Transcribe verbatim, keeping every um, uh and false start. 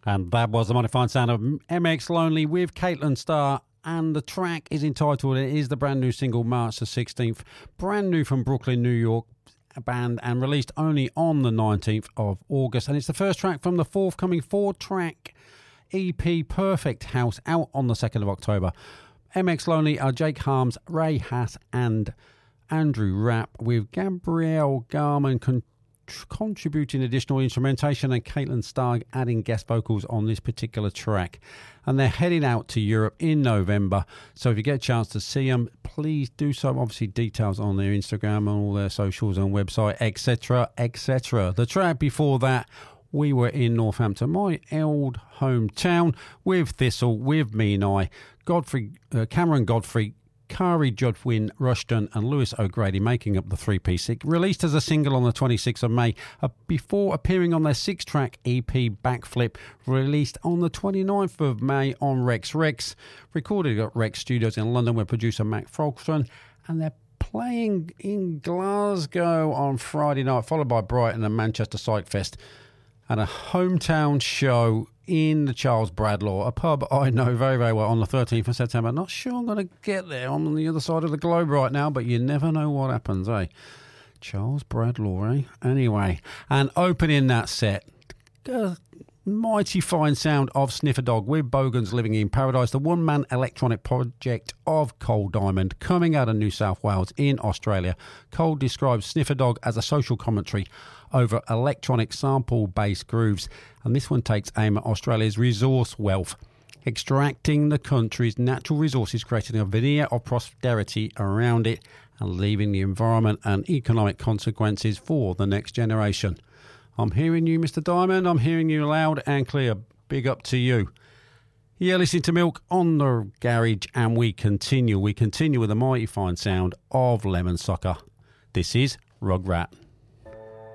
And that was the modified sound of M X Lonely with Caitlin Starr. And the track is entitled, it is the brand new single, March the sixteenth. Brand new from Brooklyn, New York band, and released only on the nineteenth of August. And it's the first track from the forthcoming four-track E P Perfect House, out on the second of October. M X Lonely are Jake Harms, Ray Hass, and Andrew Rapp, with Gabrielle Garman con- contributing additional instrumentation and Caitlin Starr adding guest vocals on this particular track. And they're heading out to Europe in November, so if you get a chance to see them, please do so. Obviously details on their Instagram and all their socials and website, etc, etc. The track before that, we were in Northampton, my old hometown, with Thistle, with Me and I, Godfrey, uh, Cameron Godfrey, Kari Judwin Rushton and Lewis O'Grady making up the three-piece. It released as a single on the twenty-sixth of May uh, before appearing on their six-track E P Backflip, released on the twenty-ninth of May on Rex Rex, recorded at Rex Studios in London with producer Matt Folkstrom, and they're playing in Glasgow on Friday night, followed by Brighton and Manchester Psych Fest, and a hometown show in the Charles Bradlaugh, a pub I know very, very well, on the thirteenth of September. Not sure I'm going to get there. I'm on the other side of the globe right now, but you never know what happens, eh? Charles Bradlaugh, eh? Anyway, and opening that set, a mighty fine sound of Sniffer Dog with Bogans Living in Paradise, the one-man electronic project of Cole Diamond, coming out of New South Wales in Australia. Cole describes Sniffer Dog as a social commentary over electronic sample-based grooves, and this one takes aim at Australia's resource wealth, extracting the country's natural resources, creating a veneer of prosperity around it, and leaving the environment and economic consequences for the next generation. I'm hearing you, Mister Diamond. I'm hearing you loud and clear. Big up to you. Yeah, listening to Milk on the Garage, and we continue. We continue with the mighty fine sound of Lemon Sucker. This is Rugrat.